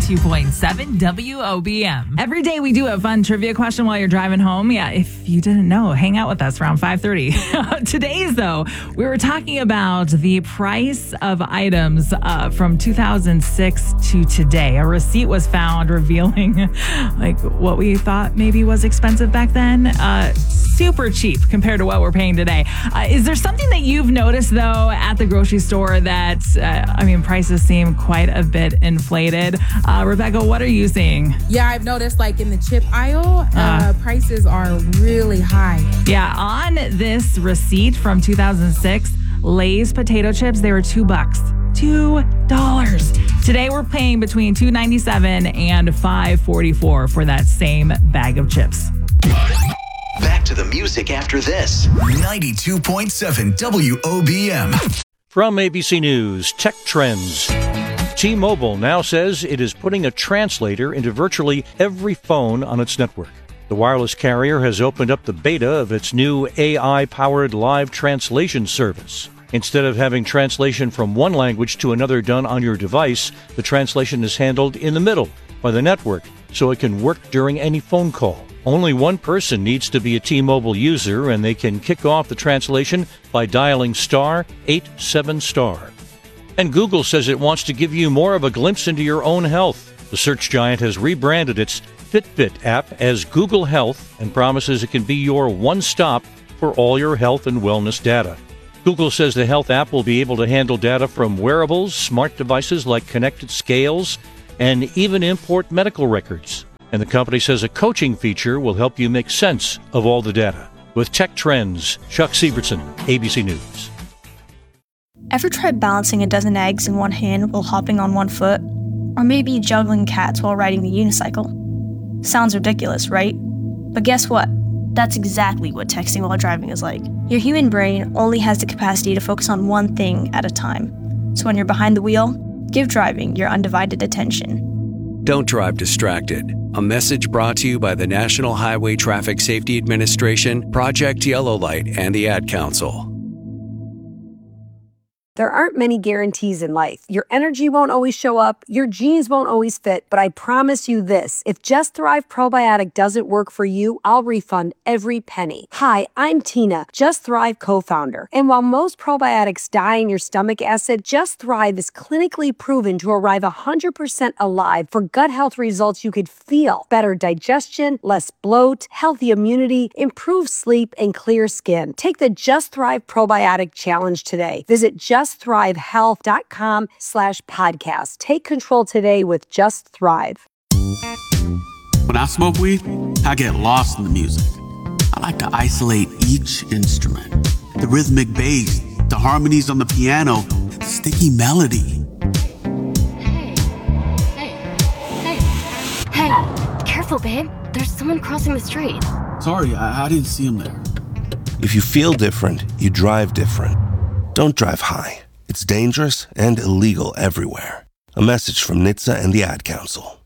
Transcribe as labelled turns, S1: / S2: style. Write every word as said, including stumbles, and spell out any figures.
S1: ninety-two point seven W O B M. Every day we do a fun trivia question while you're driving home. Yeah, if you didn't know, hang out with us around five thirty. Today's, though, we were talking about the price of items uh, from two thousand six to today. A receipt was found revealing like what we thought maybe was expensive back then. Uh, super cheap compared to what we're paying today. Uh, is there something that you've noticed, though, at the grocery store that, uh, I mean, prices seem quite a bit inflated? Uh, Rebecca, what are you seeing?
S2: Yeah, I've noticed like in the chip aisle, uh, uh, prices are really high.
S1: Yeah, on this receipt from two thousand six, Lay's potato chips, they were two bucks. Two dollars. Today we're paying between two ninety-seven and five forty-four for that same bag of chips.
S3: Back to the music after this.
S4: ninety-two point seven W O B M.
S5: From A B C News, Tech Trends. T-Mobile now says it is putting a translator into virtually every phone on its network. The wireless carrier has opened up the beta of its new A I-powered live translation service. Instead of having translation from one language to another done on your device, the translation is handled in the middle by the network, so it can work during any phone call. Only one person needs to be a T-Mobile user, and they can kick off the translation by dialing star eight seven star. And Google says it wants to give you more of a glimpse into your own health. The search giant has rebranded its Fitbit app as Google Health and promises it can be your one-stop for all your health and wellness data. Google says the health app will be able to handle data from wearables, smart devices like connected scales, and even import medical records. And the company says a coaching feature will help you make sense of all the data. With Tech Trends, Chuck Siebertson, A B C News.
S6: Ever tried balancing a dozen eggs in one hand while hopping on one foot? Or maybe juggling cats while riding the unicycle? Sounds ridiculous, right? But guess what? That's exactly what texting while driving is like. Your human brain only has the capacity to focus on one thing at a time. So when you're behind the wheel, give driving your undivided attention.
S7: Don't drive distracted. A message brought to you by the National Highway Traffic Safety Administration, Project Yellow Light, and the Ad Council.
S8: There aren't many guarantees in life. Your energy won't always show up, your genes won't always fit, but I promise you this, if Just Thrive Probiotic doesn't work for you, I'll refund every penny. Hi, I'm Tina, Just Thrive co-founder. And while most probiotics die in your stomach acid, Just Thrive is clinically proven to arrive one hundred percent alive for gut health results you could feel. Better digestion, less bloat, healthy immunity, improved sleep, and clear skin. Take the Just Thrive Probiotic Challenge today. Visit just thrive health dot com slash podcast. Take control today with Just Thrive.
S9: When I smoke weed, I get lost in the music. I like to isolate each instrument. The rhythmic bass, the harmonies on the piano, the sticky melody.
S10: Hey, hey, hey, hey, careful, babe. There's someone crossing the street.
S9: Sorry, I, I didn't see him there.
S11: If you feel different, you drive different. Don't drive high. It's dangerous and illegal everywhere. A message from N H T S A and the Ad Council.